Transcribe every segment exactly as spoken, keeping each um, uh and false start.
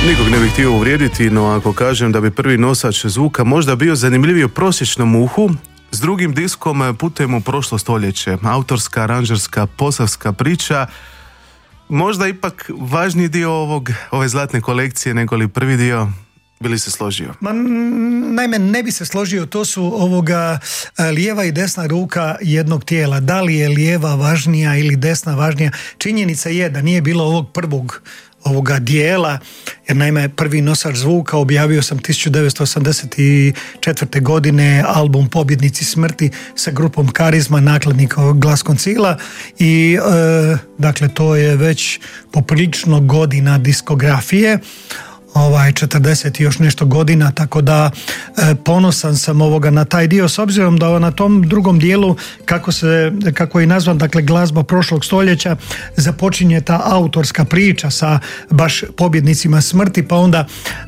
Nikog ne bih htio uvrijediti, no ako kažem da bi prvi nosač zvuka možda bio zanimljivio prosječnom uhu, s drugim diskom putujemo u prošlo stoljeće. Autorska, aranžerska, posavska priča, možda ipak važniji dio ovog, ove zlatne kolekcije nego li prvi dio. Bi li se složio? Ma, naime, ne bi se složio, to su ovoga lijeva i desna ruka jednog tijela. Da li je lijeva važnija ili desna važnija? Činjenica je da nije bilo ovog prvog ovoga dijela, jer naime prvi nosač zvuka objavio sam tisuću devetsto osamdeset četvrte. godine album Pobjednici smrti sa grupom Karizma, nakladnik Glas Koncila i e, dakle to je već poprilično godina diskografije, ovaj četrdeset i još nešto godina, tako da e, ponosan sam ovoga na taj dio, s obzirom da na tom drugom dijelu, kako se kako je nazvan, dakle glazba prošlog stoljeća, započinje ta autorska priča sa baš pobjednicima smrti, pa onda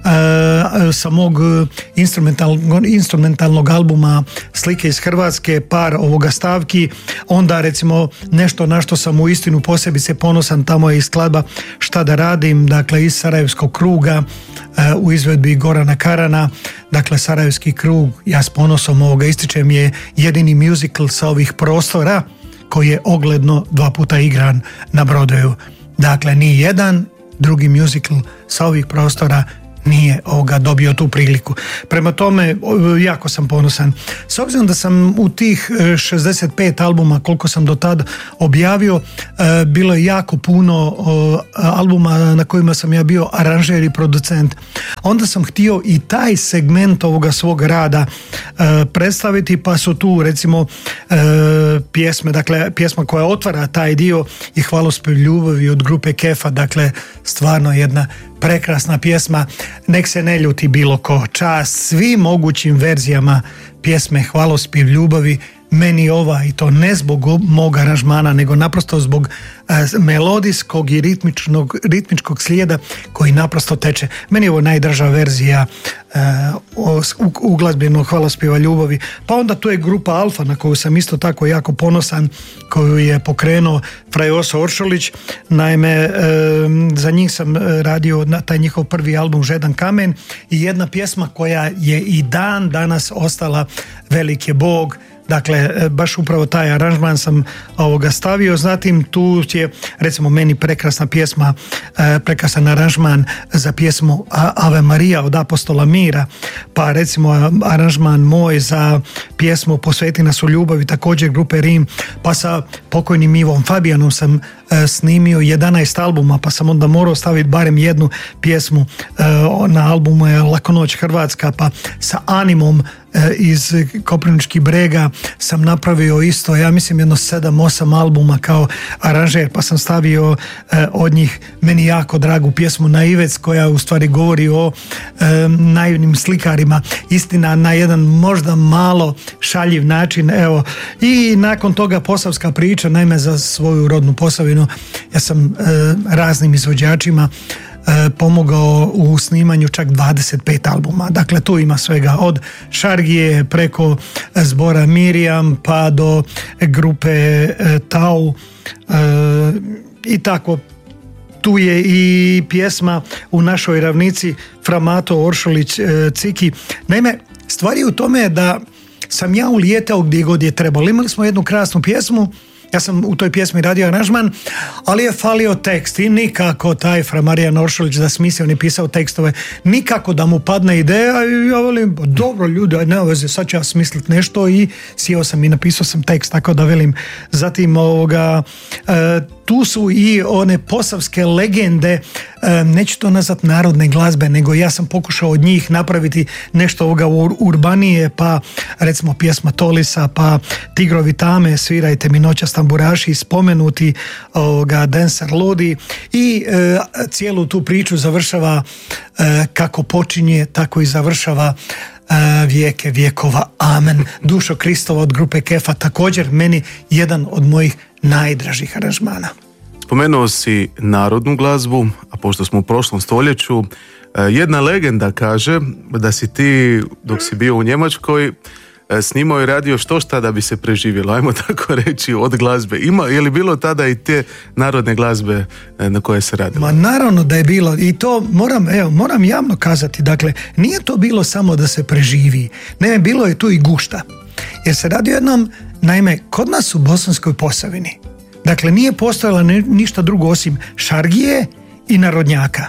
e, sa mog instrumentalnog, instrumentalnog albuma Slike iz Hrvatske, par ovoga stavki, onda recimo nešto na što sam uistinu posebice ponosan, tamo je i skladba Šta da radim, dakle iz Sarajevskog kruga, u izvedbi Gorana Karana, dakle Sarajevski krug, ja s ponosom ovoga ističem, je jedini musical sa ovih prostora koji je ogledno dva puta igran na Broadwayu. Dakle, ni jedan drugi musical sa ovih prostora nije ovoga dobio tu priliku. Prema tome, jako sam ponosan. S obzirom da sam u tih šezdeset pet albuma, koliko sam do tada objavio, bilo je jako puno albuma na kojima sam ja bio aranžer i producent. Onda sam htio i taj segment ovoga svog rada predstaviti, pa su tu recimo pjesme, dakle pjesma koja otvara taj dio i Hvalospjev ljubavi od grupe Kefa, dakle stvarno jedna prekrasna pjesma. Nek se ne ljuti bilo ko, čast svim mogućim verzijama pjesme Hvalospjev ljubavi. Meni ova, i to ne zbog mog aranžmana, nego naprosto zbog uh, melodijskog i ritmičnog, ritmičkog slijeda koji naprosto teče. Meni je ovo najdraža verzija uh, uglazbenog Hvalospjeva ljubavi. Pa onda tu je grupa Alfa, na koju sam isto tako jako ponosan, koju je pokrenuo Fraj Oso Oršolić. Naime, uh, za njih sam radio na taj njihov prvi album Žedan kamen i jedna pjesma koja je i dan danas ostala Velik je Bog. Dakle, baš upravo taj aranžman sam ovoga stavio. Zatim tu je recimo meni prekrasna pjesma, prekrasan aranžman za pjesmu Ave Marija od Apostola Mira, pa recimo aranžman moj za pjesmu Posveti nas u ljubavi, također grupe Rim, pa sa pokojnim Ivom Fabijanom sam snimio jedanaest albuma, pa sam onda morao staviti barem jednu pjesmu na albumu je Lako noć Hrvatska, pa sa Animom iz Koprivničkih Brega sam napravio isto, ja mislim jedno sedam osam albuma kao aranžer, pa sam stavio eh, od njih meni jako dragu pjesmu Naivec, koja u stvari govori o eh, naivnim slikarima, istina na jedan možda malo šaljiv način, evo. I nakon toga Posavska priča, naime za svoju rodnu Posavinu ja sam eh, raznim izvođačima pomogao u snimanju čak dvadeset pet albuma. Dakle, tu ima svega od Šargije preko zbora Miriam pa do grupe Tau i tako. Tu je i pjesma U našoj ravnici Framato Oršolić Ciki. Naime, stvar je u tome da sam ja ulijetao gdje god je trebalo. Imali smo jednu krasnu pjesmu, ja sam u toj pjesmi radio aranžman, ali je falio tekst i nikako taj Fra Marijan Oršolić da smislio, ne pisao tekstove, nikako da mu padne ideja i ja velim, dobro ljudi, ne veze, sad ću ja smislit nešto i sjeo sam i napisao sam tekst, tako da velim, zatim ovoga, e, tu su i one posavske legende, e, neću to nazvat narodne glazbe, nego ja sam pokušao od njih napraviti nešto ovoga urbanije, pa recimo pjesma Tolisa, pa Tigrovi tame, Svirajte mi noćas tamburaši, spomenuti ovoga Denser Ludi i e, cijelu tu priču završava e, kako počinje, tako i završava e, vijeke vjekova. Amen. Dušo Kristova od grupe Kefa, također meni jedan od mojih najdražih aranžmana. Spomenuo si narodnu glazbu, a pošto smo u prošlom stoljeću, jedna legenda kaže da si ti, dok si bio u Njemačkoj, snimao i radio što šta da bi se preživjelo, ajmo tako reći, od glazbe. Ima, je li bilo tada i te narodne glazbe na koje se radilo? Ma naravno da je bilo i to moram, evo, moram javno kazati, dakle, nije to bilo samo da se preživi, ne, bilo je tu i gušta. Jer se radi o jednom, naime, kod nas u Bosanskoj Posavini, dakle, nije postojalo ništa drugo osim šargije i narodnjaka.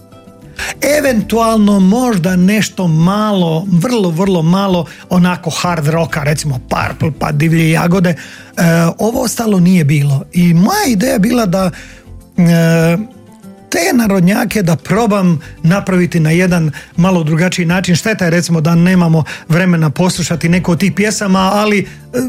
Eventualno možda nešto malo, vrlo, vrlo malo onako hard rocka, recimo Purple pa Divlje jagode, e, ovo ostalo nije bilo. I moja ideja je bila da e, te narodnjake da probam napraviti na jedan malo drugačiji način. Šteta je recimo da nemamo vremena poslušati neko od tih pjesama, ali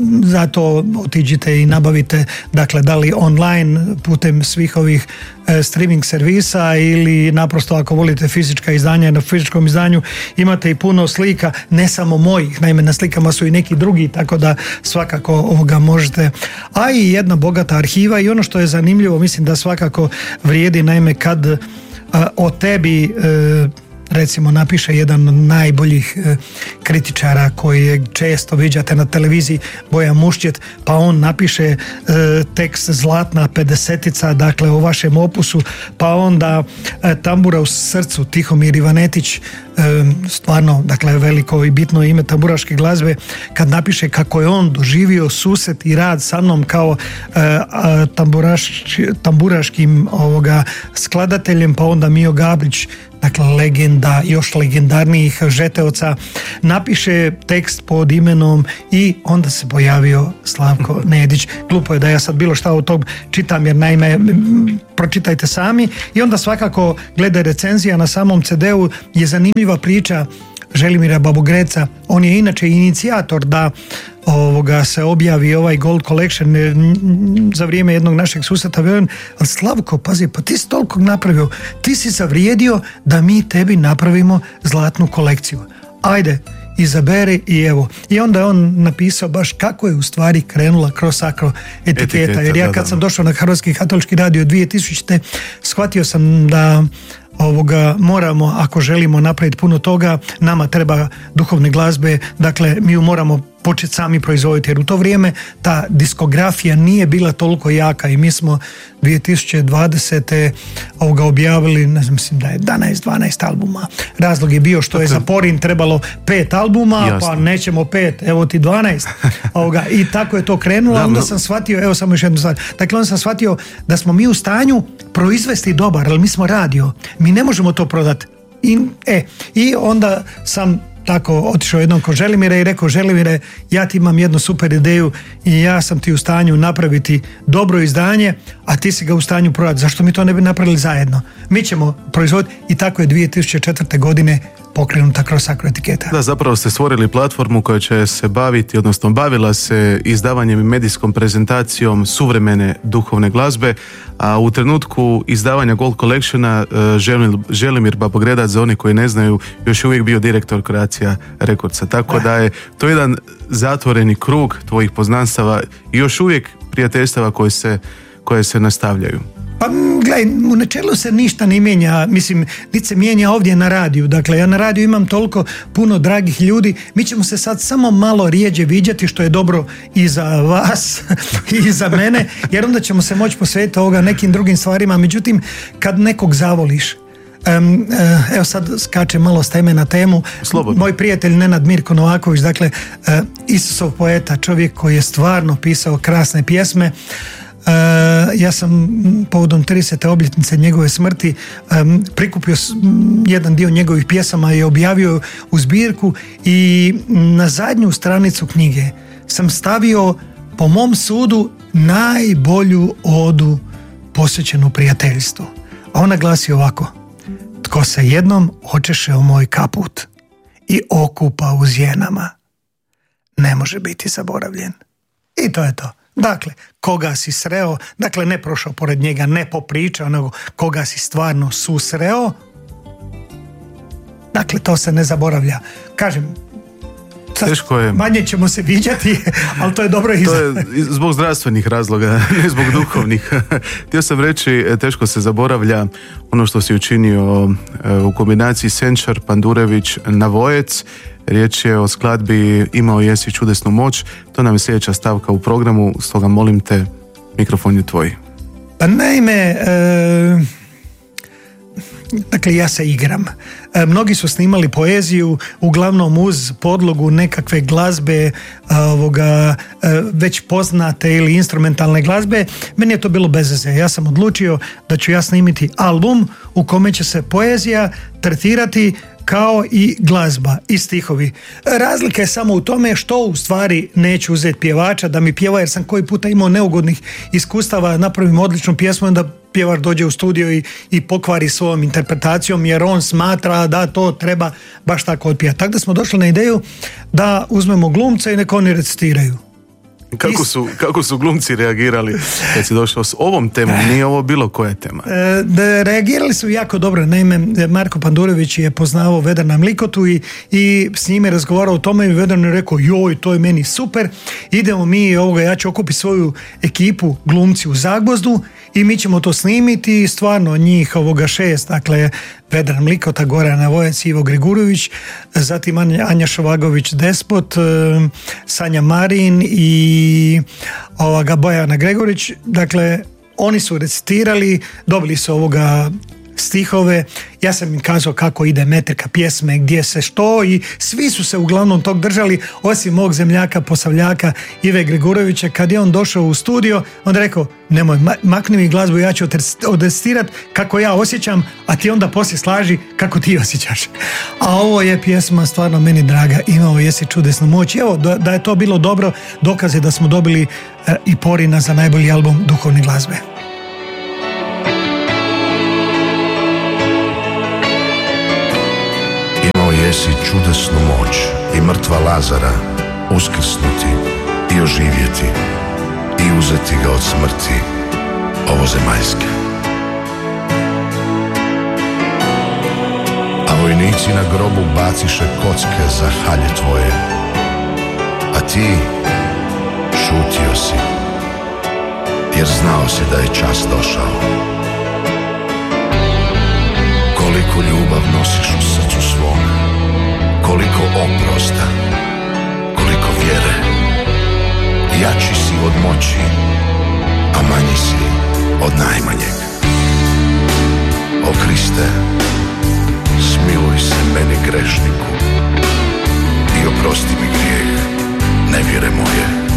zato otiđite i nabavite, dakle, da li online putem svih ovih e, streaming servisa ili naprosto ako volite fizička izdanja, na fizičkom izdanju imate i puno slika, ne samo mojih, naime na slikama su i neki drugi, tako da svakako ovoga možete, a i jedna bogata arhiva. I ono što je zanimljivo, mislim da svakako vrijedi, naime kad a, o tebi e, recimo napiše jedan od najboljih e, kritičara koje često viđate na televiziji, Bojan Muščet, pa on napiše e, tekst Zlatna pedesetica, dakle o vašem opusu, pa onda e, Tambura u srcu, Tihomir Ivanetić, e, stvarno, dakle, veliko i bitno ime tamburaške glazbe, kad napiše kako je on doživio susret i rad sa mnom kao e, a, tamburaš, tamburaškim ovoga skladateljem, pa onda Mio Gabrić, dakle legenda, još legendarnijih žeteoca, napiše tekst pod imenom i onda se pojavio Slavko Nedić. Glupo je da ja sad bilo šta od tog čitam, jer naime pročitajte sami. I onda svakako glede recenzija na samom ce de u je zanimljiva priča Želimira Babogreca. On je inače inicijator da ovoga se objavi ovaj Gold Collection za vrijeme jednog našeg susreta. Ali Slavko, pazi, pa ti si toliko napravio, ti si zavrijedio da mi tebi napravimo zlatnu kolekciju. Ajde, izaberi i evo. I onda je on napisao baš kako je u stvari krenula Cross Acro etiketa. etiketa jer ja kad sam došao na Hrvatski katolički radio dvije tisućite. shvatio sam da ovoga moramo, ako želimo napraviti puno toga, nama treba duhovne glazbe, dakle mi ju moramo početi sami proizvoditi, jer u to vrijeme ta diskografija nije bila toliko jaka i mi smo dvije tisuće dvadesete ovoga objavili, ne znam, mislim da je jedanaest dvanaest albuma. Razlog je bio što je za Porin trebalo pet albuma, jasno, pa nećemo pet, evo ti dvanaest. Ovoga, i tako je to krenulo, da, onda sam shvatio, evo samo još jednu stvar, dakle onda sam shvatio da smo mi u stanju proizvesti dobar, ali mi smo radio, mi ne možemo to prodati. I, e, i onda sam tako otišao jednom kod Želimira i rekao: Želimire, ja ti imam jednu super ideju i ja sam ti u stanju napraviti dobro izdanje, a ti si ga u stanju prodati. Zašto mi to ne bi napravili zajedno? Mi ćemo proizvoditi. I tako je dvije tisuće četvrte. godine pokrenuta Cross Acro etiketa. Da, zapravo ste stvorili platformu koja će se baviti, odnosno bavila se izdavanjem i medijskom prezentacijom suvremene duhovne glazbe, a u trenutku izdavanja Gold Collectiona Želimir Babogredac, za oni koji ne znaju, još uvijek bio direktor Croatia Recordsa, tako da je to jedan zatvoreni krug tvojih poznanstava i još uvijek prijateljstava koje se, koje se nastavljaju. Pa gledaj, u načelu se ništa ne mijenja, mislim, niti se mijenja ovdje na radiju. Dakle, ja na radiju imam toliko puno dragih ljudi, mi ćemo se sad samo malo rijeđe viđati, što je dobro i za vas i za mene, jer onda ćemo se moći posvetiti ovoga nekim drugim stvarima. Međutim, kad nekog zavoliš, Um, uh, evo sad skače malo s teme na temu. Slobodno. Moj prijatelj Nenad Mirko Novaković, dakle uh, Isusov poeta, čovjek koji je stvarno pisao krasne pjesme. Uh, ja sam povodom tridesete obljetnice njegove smrti um, prikupio jedan dio njegovih pjesama i objavio u zbirku, i na zadnju stranicu knjige sam stavio, po mom sudu, najbolju odu posvećenu prijateljstvu. A ona glasi ovako: tko se jednom očeše o moj kaput i okupa u zjenama, ne može biti zaboravljen. I to je to. Dakle, koga si sreo, dakle ne prošao pored njega, ne popričao, nego koga si stvarno susreo, dakle to se ne zaboravlja. Kažem, Teško je. Manje ćemo se viđati, ali to je dobro i to je zbog zdravstvenih razloga, ne zbog duhovnih. Htio sam reći, teško se zaboravlja ono što si učinio u kombinaciji Senčar, Pandurević, Navojec. Riječ je o skladbi Imao jesi čudesnu moć. To nam je sljedeća stavka u programu, stoga molim te, mikrofon je tvoj. Pa naime, e, dakle ja se igram. E, mnogi su snimali poeziju uglavnom uz podlogu nekakve glazbe ovoga, e, već poznate ili instrumentalne glazbe. Meni je to bilo bez veze. Ja sam odlučio da ću ja snimiti album u kome će se poezija tretirati kao i glazba i stihovi. Razlika je samo u tome što u stvari neću uzeti pjevača da mi pjeva, jer sam koji puta imao neugodnih iskustava, napravim odličnu pjesmu, onda pjevač dođe u studio i, i pokvari svojom interpretacijom, jer on smatra da to treba baš tako odpijati. Tako da smo došli na ideju da uzmemo glumce i nek oni recitiraju. Kako su, kako su glumci reagirali kad si došao s ovom temom? Nije ovo bilo koja tema? E, da, reagirali su jako dobro. Naime, Marko Pandurević je poznavao Vedrana Mlikotu i, i s njime razgovarao o tome i Vedran je rekao, joj, to je meni super, idemo mi, ovoga, ja ću okupiti svoju ekipu glumci u Zagvozdu i mi ćemo to snimiti. Stvarno njih ovoga šest, dakle Vedran Mlikota, Goran Navojec, Ivo Grigurović, zatim Anja Šovagović Despot, Sanja Marin i ovoga Bojana Gregorić. Dakle, oni su recitirali, dobili su ovoga stihove, ja sam im kazao kako ide metrika pjesme, gdje se što, i svi su se uglavnom tog držali, osim mog zemljaka Posavljaka Ive Grigurovića. Kad je on došao u studio, on je rekao, nemoj, makni mi glazbu, ja ću odestirati kako ja osjećam, a ti onda poslije slaži kako ti osjećaš. A ovo je pjesma stvarno meni draga, Imao jesi čudesnu moć. Evo, da je to bilo dobro, dokaz je da smo dobili e, i Porina za najbolji album duhovne glazbe. Jesi čudesnu moć i mrtva Lazara uskrsnuti i oživjeti i uzeti ga od smrti ovozemaljske. A vojnici na grobu baciše kocke za halje tvoje, a ti šutio si, jer znao si da je čas došao. Koliko ljubav nosiš u srcu svom, koliko oprosta, koliko vjere. Jači si od moći, a manji si od najmanjeg. O Kriste, smiluj se meni grešniku i oprosti mi grijeh nevjere moje.